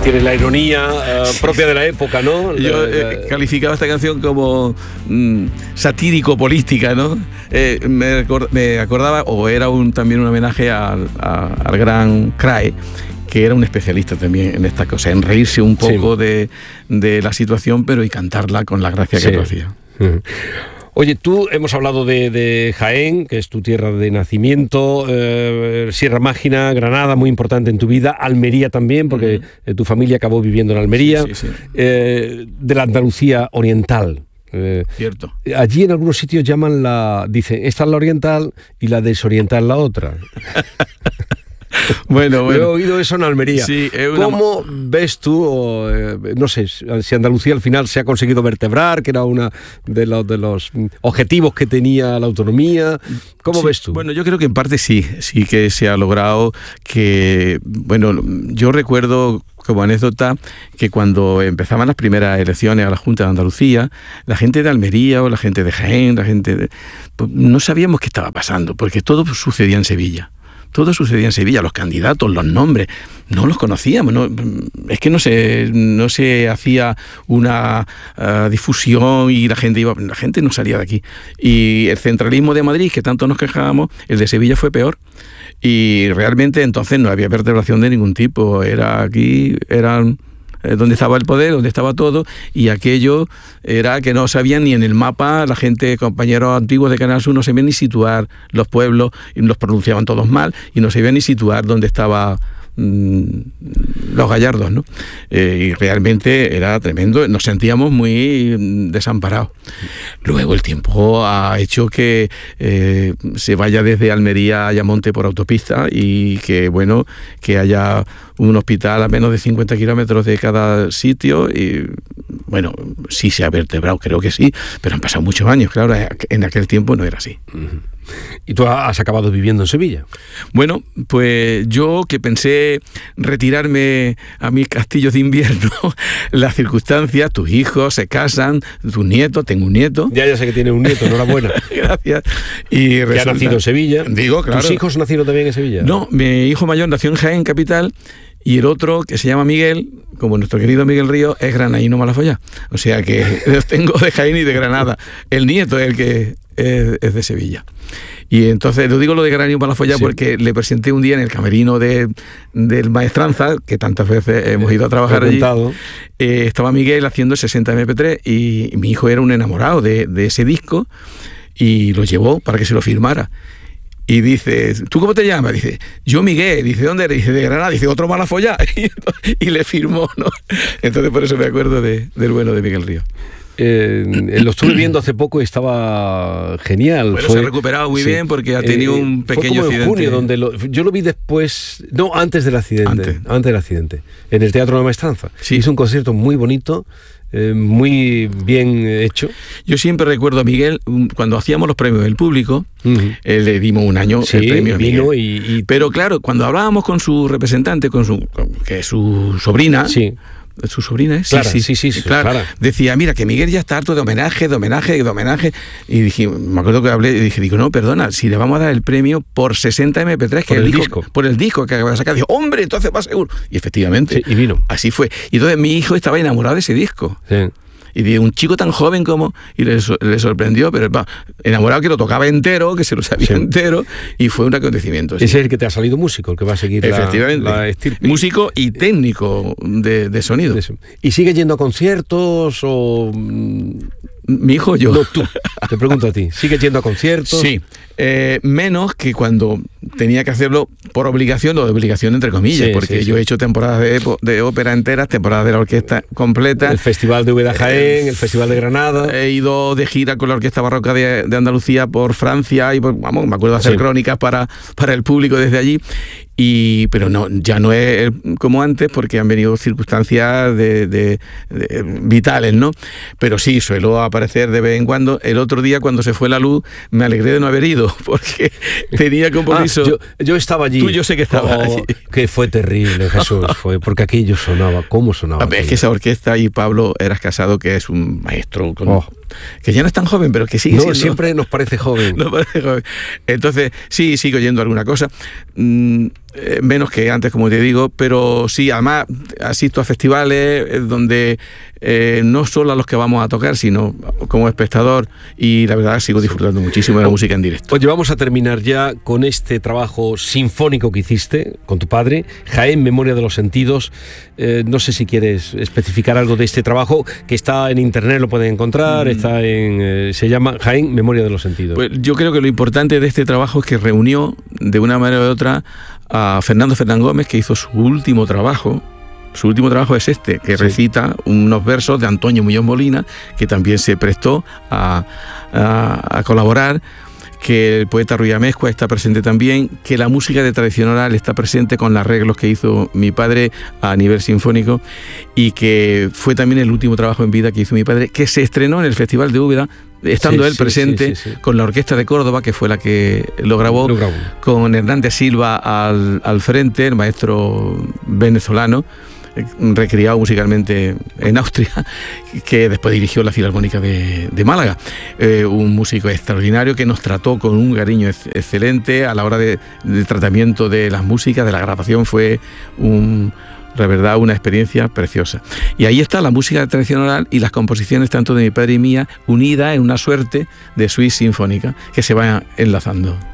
Tiene la ironía propia de la época, ¿no? Yo calificaba esta canción como satírico-política, ¿no? Me acordaba, o era también un homenaje al gran Crae, que era un especialista también en esta cosa, en reírse un poco de la situación, pero y cantarla con la gracia que lo hacía. Oye, tú hemos hablado de Jaén, que es tu tierra de nacimiento, Sierra Mágina, Granada, muy importante en tu vida, Almería también, porque tu familia acabó viviendo en Almería, de la Andalucía oriental. Cierto. Allí en algunos sitios dicen, esta es la oriental y la desoriental la otra. Bueno. He oído eso en Almería. Sí, ¿Cómo ves tú, no sé, si Andalucía al final se ha conseguido vertebrar, que era uno de los objetivos que tenía la autonomía? ¿Cómo ves tú? Bueno, yo creo que en parte sí que se ha logrado que, bueno, yo recuerdo como anécdota que cuando empezaban las primeras elecciones a la Junta de Andalucía, la gente de Almería o la gente de Jaén, pues no sabíamos qué estaba pasando, porque todo sucedía en Sevilla. Todo sucedía en Sevilla, los candidatos, los nombres, no los conocíamos, es que no se hacía una difusión y la gente no salía de aquí. Y el centralismo de Madrid, que tanto nos quejábamos, el de Sevilla fue peor. Y realmente entonces no había vertebración de ningún tipo, eran donde estaba el poder, donde estaba todo, y aquello era que no sabían ni en el mapa, la gente, compañeros antiguos de Canal Sur, no sabían ni situar los pueblos, y los pronunciaban todos mal, y no sabían ni situar dónde estaba los gallardos, ¿no? Y realmente era tremendo, nos sentíamos muy desamparados. Luego el tiempo ha hecho que se vaya desde Almería a Ayamonte por autopista y que, bueno, que haya un hospital a menos de 50 kilómetros de cada sitio y, bueno, sí se ha vertebrado, creo que sí, pero han pasado muchos años, claro, en aquel tiempo no era así. ¿Y tú has acabado viviendo en Sevilla? Bueno, pues yo que pensé retirarme a mis castillos de invierno, las circunstancias, tus hijos se casan, tus nietos, tengo un nieto. Ya sé que tienes un nieto, enhorabuena. Gracias. Y que ha nacido en Sevilla. Digo, claro. ¿Tus hijos nacieron también en Sevilla? No, mi hijo mayor nació en Jaén, capital, y el otro, que se llama Miguel, como nuestro querido Miguel Ríos, es granaíno Malafollá. O sea que los tengo de Jaén y de Granada. El nieto es el que es de Sevilla. Y entonces, lo digo lo de Granillo Malafollá porque le presenté un día en el camerino del Maestranza, que tantas veces hemos ido a trabajar allí. Estaba Miguel haciendo 60 MP3 y mi hijo era un enamorado de ese disco y lo llevó para que se lo firmara. Y dice, ¿tú cómo te llamas? Dice, yo Miguel. Dice, ¿dónde eres? Dice, de Granada. Dice, otro Malafollá. Y le firmó, ¿no? Entonces, por eso me acuerdo del bueno de Miguel Ríos. Lo estuve viando hace poco y estaba genial. Bueno, se ha recuperado muy bien porque ha tenido un pequeño accidente. Fue como en junio, yo lo vi después, antes del accidente. Antes del accidente, en el Teatro de la Maestranza. Sí. Hizo un concierto muy bonito, muy bien hecho. Yo siempre recuerdo a Miguel, cuando hacíamos los premios del público, le dimos un año el premio a Miguel. Pero claro, cuando hablábamos con su representante, que es su sobrina... Sí. ¿Su sobrina es? Clara, sí, Clara. Decía, mira, que Miguel ya está harto de homenaje. Y dije, me acuerdo que hablé y dije, no, perdona, si le vamos a dar el premio por 60 MP3, que por el disco que acaba de sacar. Dijo, hombre, entonces va seguro. Y efectivamente, y vino. Así fue. Y entonces mi hijo estaba enamorado de ese disco. Sí. Y de un chico tan joven como... Y le sorprendió, pero enamorado que lo tocaba entero, que se lo sabía entero, y fue un acontecimiento. Ese es el que te ha salido músico, el que va a seguir la estirpe. Músico y técnico de sonido. ¿Y sigue yendo a conciertos o...? Mi hijo o yo. No, tú. Te pregunto a ti. ¿Sigues yendo a conciertos? Sí. Menos que cuando tenía que hacerlo por obligación, o de obligación entre comillas, porque yo he hecho temporadas de ópera enteras, temporadas de la orquesta completa. El Festival de Úbeda Jaén, el Festival de Granada. He ido de gira con la Orquesta Barroca de Andalucía por Francia y me acuerdo de hacer crónicas para el público desde allí. Pero no, ya no es como antes porque han venido circunstancias de vitales, ¿no? Pero sí, suelo aparecer de vez en cuando. El otro día, cuando se fue la luz, me alegré de no haber ido porque tenía compromiso. Yo estaba allí. Tú, yo sé que estabas allí. Que fue terrible, Jesús, porque aquello sonaba, ¿cómo sonaba? Es que esa orquesta, y Pablo Eras Casado, que es un maestro con que ya no es tan joven, pero que sigue siendo... siempre nos parece joven. Nos parece joven. Entonces, sí, sigo oyendo alguna cosa, menos que antes, como te digo, pero sí, además asisto a festivales donde no solo a los que vamos a tocar, sino como espectador, y la verdad sigo disfrutando muchísimo de la música en directo. Oye, vamos a terminar ya con este trabajo sinfónico que hiciste con tu padre, Jaén, Memoria de los Sentidos. No sé si quieres especificar algo de este trabajo, que está en internet, lo pueden encontrar, está en se llama Jaén, Memoria de los Sentidos. Pues yo creo que lo importante de este trabajo es que reunió de una manera u otra a Fernando Fernán Gómez, que hizo su último trabajo. Su último trabajo es este, que recita unos versos de Antonio Muñoz Molina, que también se prestó a colaborar, que el poeta Ruy Amezcua está presente también, que la música de tradición oral está presente con los arreglos que hizo mi padre a nivel sinfónico, y que fue también el último trabajo en vida que hizo mi padre, que se estrenó en el Festival de Úbeda, estando él presente con la Orquesta de Córdoba, que fue la que lo grabó. Con Hernández Silva al frente, el maestro venezolano, recriado musicalmente en Austria, que después dirigió la Filarmónica de Málaga. Un músico extraordinario que nos trató con un cariño excelente a la hora de tratamiento de las músicas, de la grabación. Fue la verdad, una experiencia preciosa. Y ahí está la música tradicional y las composiciones tanto de mi padre y mía, unidas en una suerte de suite sinfónica que se va enlazando.